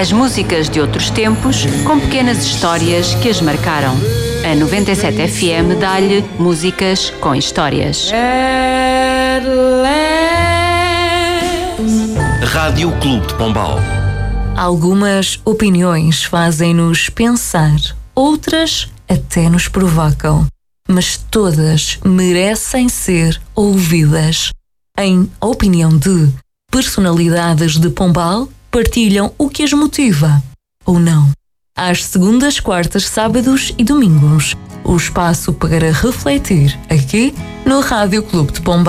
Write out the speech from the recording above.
As músicas de outros tempos, com pequenas histórias que as marcaram. A 97 FM dá-lhe músicas com histórias. Rádio Clube de Pombal. Algumas opiniões fazem-nos pensar, outras até nos provocam, mas todas merecem ser ouvidas. Em opinião de personalidades de Pombal, partilham o que as motiva, ou não. Às segundas, quartas, sábados e domingos, o espaço para refletir aqui no Rádio Clube de Pombal.